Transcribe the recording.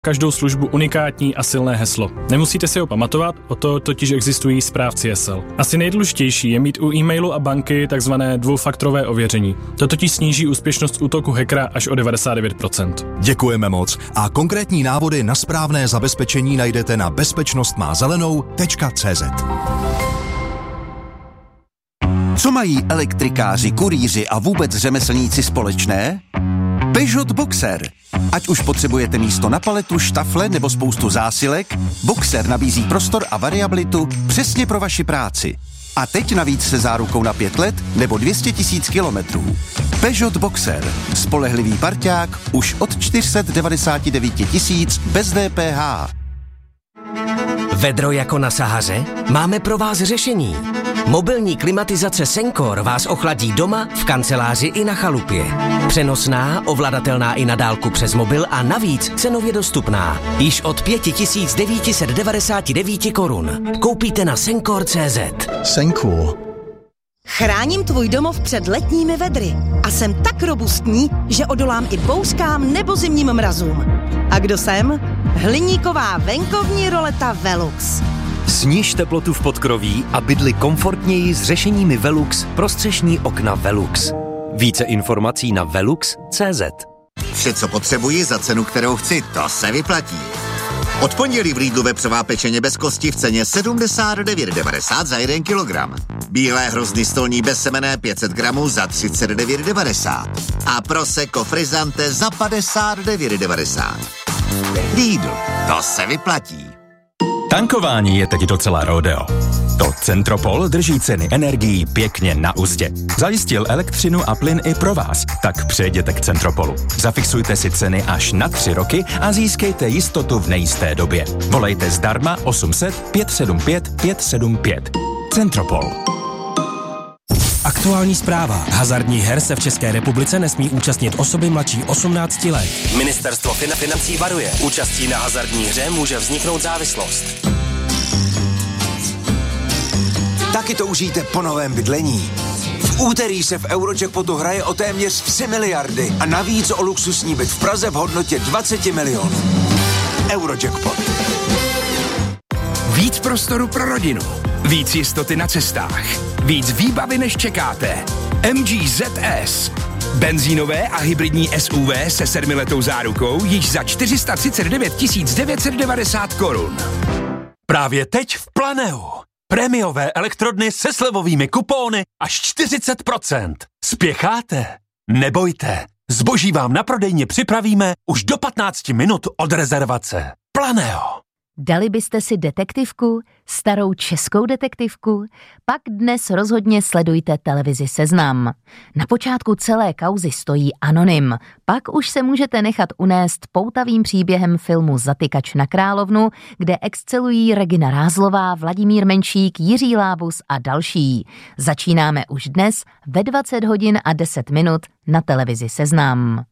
každou službu unikátní a silné heslo. Nemusíte si ho pamatovat, o to totiž existují správci hesel. Asi nejdůležitější je mít u e-mailu a banky takzvané dvoufaktorové ověření. To totiž sníží úspěšnost útoku hackera až o 99%. Děkujeme moc a konkrétní návody na správné zabezpečení najdete na bezpečnostmázelenou.cz. Co mají elektrikáři, kurýři a vůbec řemeslníci společné? Peugeot Boxer. Ať už potřebujete místo na paletu, štafle nebo spoustu zásilek, Boxer nabízí prostor a variabilitu přesně pro vaši práci. A teď navíc se zárukou na 5 let nebo 200 000 kilometrů. Peugeot Boxer. Spolehlivý parťák už od 499 000 bez DPH. Vedro jako na Sahaře? Máme pro vás řešení. Mobilní klimatizace Sencor vás ochladí doma, v kanceláři i na chalupě. Přenosná, ovladatelná i na dálku přes mobil a navíc cenově dostupná. Již od 5999 korun. Koupíte na Sencor.cz. Sencor. Chráním tvůj domov před letními vedry a jsem tak robustní, že odolám i bouřkám nebo zimním mrazům. A kdo jsem? Hliníková venkovní roleta Velux. Sniž teplotu v podkroví a bydli komfortněji s řešeními Velux pro střešní okna Velux. Více informací na velux.cz. Vše, co potřebuji za cenu, kterou chci, to se vyplatí. Od pondělí v Lidlu vepřová pečeně bez kosti v ceně 79,90 za 1 kilogram. Bílé hrozny stolní bezsemenné 500 gramů za 39,90. A prosecco frizzante za 59,90. Lidl, to se vyplatí. Tankování je teď docela rodeo. To Centropol drží ceny energií pěkně na uzdě. Zajistil elektřinu a plyn i pro vás, tak přejděte k Centropolu. Zafixujte si ceny až na 3 roky a získejte jistotu v nejisté době. Volejte zdarma 800 575 575. Centropol. Aktuální zpráva. Hazardních her se v České republice nesmí účastnit osoby mladší 18 let. Ministerstvo financí varuje. Účastí na hazardní hře může vzniknout závislost. Taky to užijte po novém bydlení. V úterý se v Eurojackpotu hraje o téměř 3 miliardy a navíc o luxusní byt v Praze v hodnotě 20 milionů. Eurojackpot. Víc prostoru pro rodinu. Víc jistoty na cestách. Víc výbavy, než čekáte. MG ZS. Benzínové a hybridní SUV se 7letou zárukou již za 439 990 korun. Právě teď v Planeu. Prémiové elektrodny se slevovými kupóny až 40%. Spěcháte? Nebojte. Zboží vám na prodejně připravíme už do 15 minut od rezervace. Planeo. Dali byste si detektivku? Starou českou detektivku? Pak dnes rozhodně sledujte televizi Seznam. Na počátku celé kauzy stojí anonym. Pak už se můžete nechat unést poutavým příběhem filmu Zatykač na Královnu, kde excelují Regina Rázlová, Vladimír Menšík, Jiří Lábus a další. Začínáme už dnes ve 20 hodin a 10 minut na televizi Seznam.